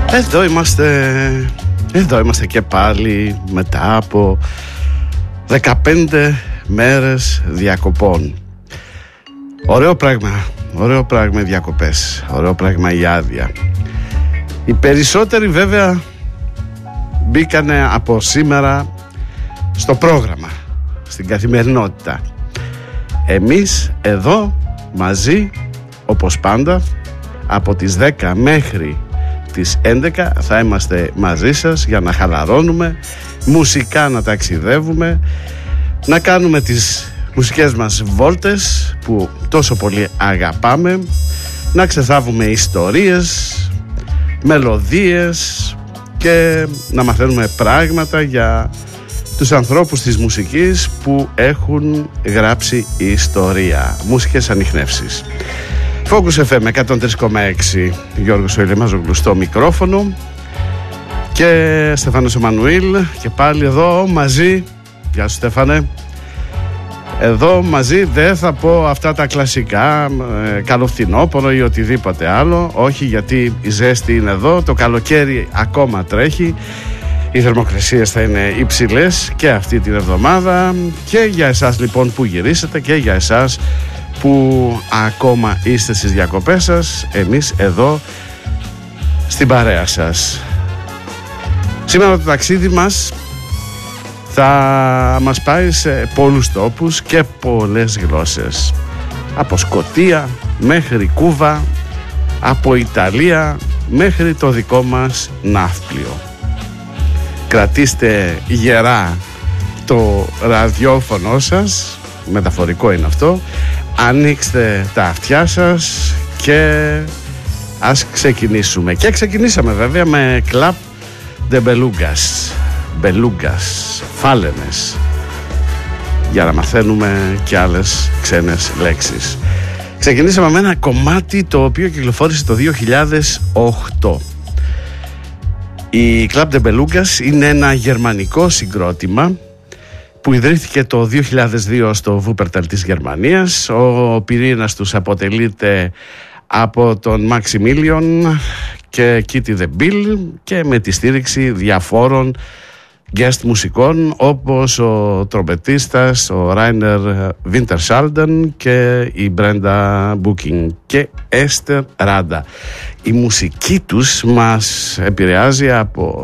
Εδώ είμαστε και πάλι μετά από 15 μέρες διακοπών. Ωραίο πράγμα οι διακοπές, ωραίο πράγμα η άδεια. Οι περισσότεροι βέβαια μπήκανε από σήμερα στο πρόγραμμα, στην καθημερινότητα. Εμείς εδώ μαζί, όπως πάντα, από τις 10 μέχρι τις 11 θα είμαστε μαζί σας για να χαλαρώνουμε, μουσικά να ταξιδεύουμε, να κάνουμε τις μουσικές μας βόλτες που τόσο πολύ αγαπάμε, να ξεθάβουμε ιστορίες, μελωδίες και να μαθαίνουμε πράγματα για τους ανθρώπους της μουσικής που έχουν γράψει ιστορία. Μουσικές ανιχνεύσεις. Focus FM 103,6, Γιώργος Ηλεμάζογλου στο μικρόφωνο και Στέφανος Εμμανουήλ και πάλι εδώ μαζί. Γεια σου Στέφανε. Εδώ μαζί, δεν θα πω αυτά τα κλασικά καλό φθινόπωρο ή οτιδήποτε άλλο. Όχι, γιατί η ζέστη είναι εδώ, το καλοκαίρι ακόμα τρέχει, οι θερμοκρασίες θα είναι υψηλές και αυτή την εβδομάδα. Και για εσάς λοιπόν που γυρίσατε και για εσάς που ακόμα είστε στις διακοπές σας, εμείς εδώ στην παρέα σας. Σήμερα το ταξίδι μας θα μας πάει σε πολλούς τόπους και πολλές γλώσσες. Από Σκωτία μέχρι Κούβα, από Ιταλία μέχρι το δικό μας ναύπλιο. Κρατήστε γερά το ραδιόφωνο σας, μεταφορικό είναι αυτό, ανοίξτε τα αυτιά σας και ας ξεκινήσουμε. Και ξεκινήσαμε βέβαια με Club de Belugas, μπελούγκας, φάλαινες, για να μαθαίνουμε και άλλες ξένες λέξεις. Ξεκινήσαμε με ένα κομμάτι το οποίο κυκλοφόρησε το 2008. Η Club de Belugas είναι ένα γερμανικό συγκρότημα που ιδρύθηκε το 2002 στο Βούπερταλ της Γερμανίας. Ο πυρήνας τους αποτελείται από τον Maximilian και Kitty the Bill και με τη στήριξη διαφόρων guest μουσικών όπως ο τρομπετίστας, ο Ράινερ Βίντερσάλντεν και η Μπρέντα Μπούκινγκ και Έστερ Ράντα. Η μουσική τους μας επηρεάζει από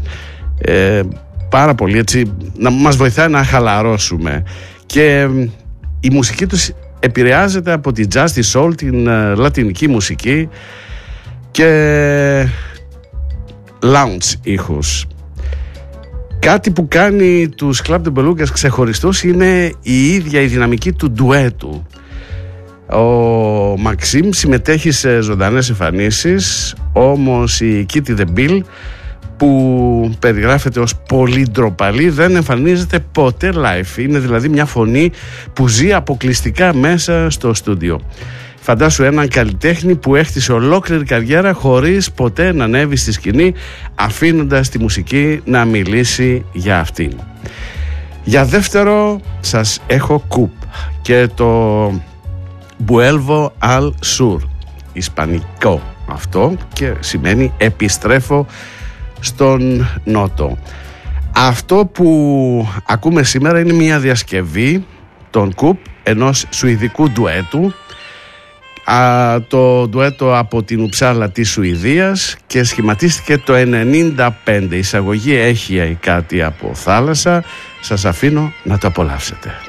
πάρα πολύ, έτσι, να μας βοηθάει να χαλαρώσουμε, και η μουσική τους επηρεάζεται από τη jazz, τη soul, την λατινική μουσική και lounge ήχους. Κάτι που κάνει τους Club de Belugas ξεχωριστούς είναι η ίδια η δυναμική του ντουέτου. Ο Μαξίμ συμμετέχει σε ζωντανές εμφανίσεις, όμως η Kitty the Bill, που περιγράφεται ως πολύ ντροπαλή, δεν εμφανίζεται ποτέ live. Είναι δηλαδή μια φωνή που ζει αποκλειστικά μέσα στο στούντιο. Φαντάσου έναν καλλιτέχνη που έχτισε ολόκληρη καριέρα χωρίς ποτέ να ανέβει στη σκηνή, αφήνοντας τη μουσική να μιλήσει για αυτήν. Για δεύτερο σας έχω Κουπ και το Vuelvo al Sur, ισπανικό αυτό, και σημαίνει επιστρέφω στον Νότο. Αυτό που ακούμε σήμερα είναι μια διασκευή των Κουπ, ενός σουηδικού ντουέτου. Το ντουέτο από την Ουψάλα της Σουηδίας και σχηματίστηκε το 1995. Η εισαγωγή έχει κάτι από θάλασσα. Σας αφήνω να το απολαύσετε.